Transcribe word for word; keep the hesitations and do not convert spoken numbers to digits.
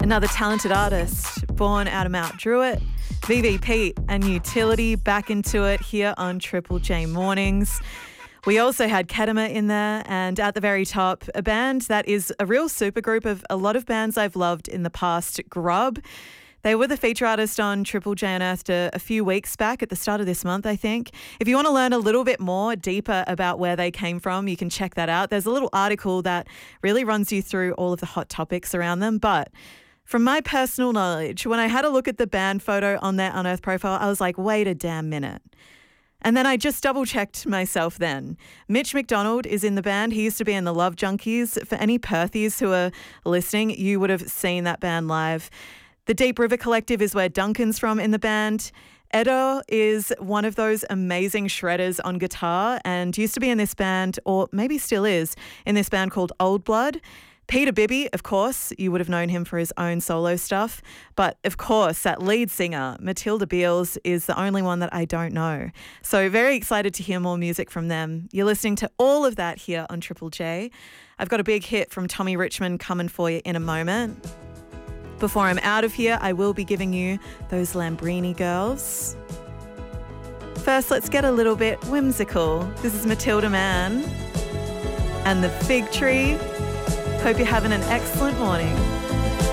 Another talented artist, born out of Mount Druitt, V V Pete and Utility back into it here on Triple J Mornings. We also had Kedema in there, and at the very top, a band that is a real supergroup of a lot of bands I've loved in the past, Grub. They were the feature artist on Triple J Unearthed a, a few weeks back at the start of this month, I think. If you want to learn a little bit more deeper about where they came from, you can check that out. There's a little article that really runs you through all of the hot topics around them. But from my personal knowledge, when I had a look at the band photo on their Unearthed profile, I was like, wait a damn minute. And then I just double-checked myself then. Mitch McDonald is in the band. He used to be in the Love Junkies. For any Perthies who are listening, you would have seen that band live. The Deep River Collective is where Duncan's from in the band. Edo is one of those amazing shredders on guitar and used to be in this band, or maybe still is, in this band called Old Blood. Peter Bibby, of course, you would have known him for his own solo stuff. But of course, that lead singer, Matilda Beals, is the only one that I don't know. So very excited to hear more music from them. You're listening to all of that here on Triple J. I've got a big hit from Tommy Richmond coming for you in a moment. Before I'm out of here, I will be giving you those Lambrini Girls. First, let's get a little bit whimsical. This is Matilda Mann and the Fig Tree. Hope you're having an excellent morning.